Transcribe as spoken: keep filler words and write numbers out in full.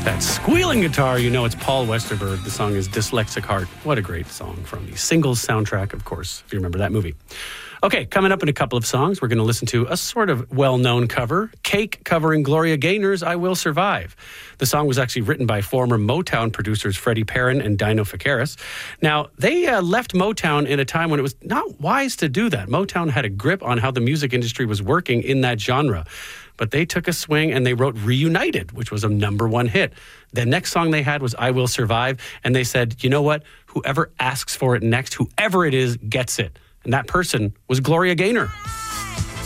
That squealing guitar, you know it's Paul Westerberg. The song is Dyslexic Heart. What a great song from the Singles soundtrack, of course, if you remember that movie. Okay, coming up in a couple of songs, we're going to listen to a sort of well-known cover, Cake covering Gloria Gaynor's I Will Survive. The song was actually written by former Motown producers Freddie Perrin and Dino Fakaris. Now, they uh, left Motown in a time when it was not wise to do that. Motown had a grip on how the music industry was working in that genre. But they took a swing and they wrote Reunited, which was a number one hit. The next song they had was I Will Survive. And they said, you know what? Whoever asks for it next, whoever it is, gets it. And that person was Gloria Gaynor.